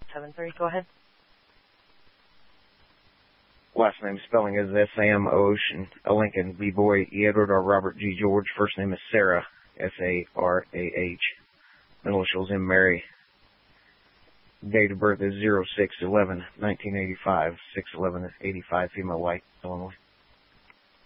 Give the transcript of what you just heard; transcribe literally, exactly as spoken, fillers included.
seven three. Go ahead. Last name spelling is S A M O Ocean, a Lincoln, B Boy, E Edward, or Robert G George. First name is Sarah, S A R A H. Initials M Mary. Date of birth is zero six eleven nineteen eighty five, six eleven eighty five, female, white, Illinois.